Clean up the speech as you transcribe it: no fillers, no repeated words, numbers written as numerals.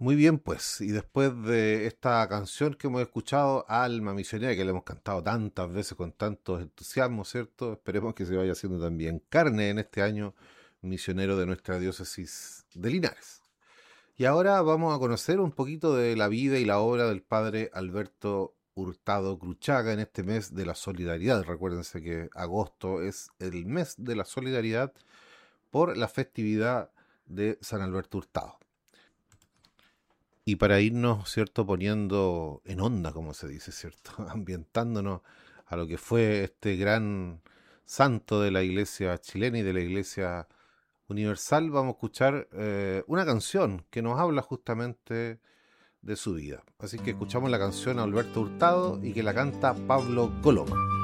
Muy bien, pues, y después de esta canción que hemos escuchado, Alma Misionera, que le hemos cantado tantas veces con tanto entusiasmo, ¿cierto? Esperemos que se vaya haciendo también carne en este año misionero de nuestra diócesis de Linares. Y ahora vamos a conocer un poquito de la vida y la obra del padre Alberto Hurtado Cruchaga en este mes de la solidaridad. Recuérdense que agosto es el mes de la solidaridad por la festividad de San Alberto Hurtado. Y para irnos, ¿cierto?, poniendo en onda, como se dice, ¿cierto?, ambientándonos a lo que fue este gran santo de la iglesia chilena y de la iglesia universal, vamos a escuchar una canción que nos habla justamente de su vida. Así que escuchamos la canción a Alberto Hurtado y que la canta Pablo Coloma.